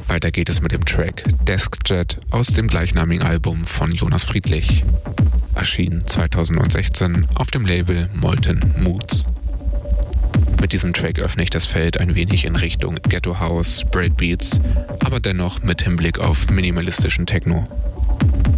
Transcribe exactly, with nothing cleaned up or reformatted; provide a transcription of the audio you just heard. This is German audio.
Weiter geht es mit dem Track Deskjet aus dem gleichnamigen Album von Jonas Friedlich. Erschien zweitausendsechzehn auf dem Label Molten Moods. Mit diesem Track öffne ich das Feld ein wenig in Richtung Ghetto House, Breakbeats, aber dennoch mit Hinblick auf minimalistischen Techno.